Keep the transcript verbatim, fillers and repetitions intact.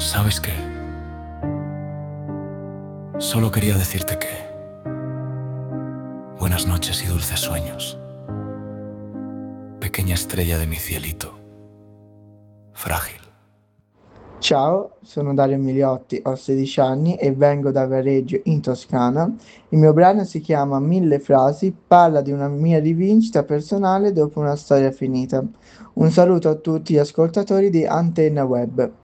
¿Sabes qué? Solo quería decirte que buenas noches y dulces sueños, pequeña estrella de mi cielito, frágil. Ciao, sono Dario Migliotti, ho sedici anni e vengo da Viareggio in Toscana. Il mio brano si chiama Mille frasi, parla di una mia rivincita personale dopo una storia finita. Un saluto a tutti gli ascoltatori di Antenna Web.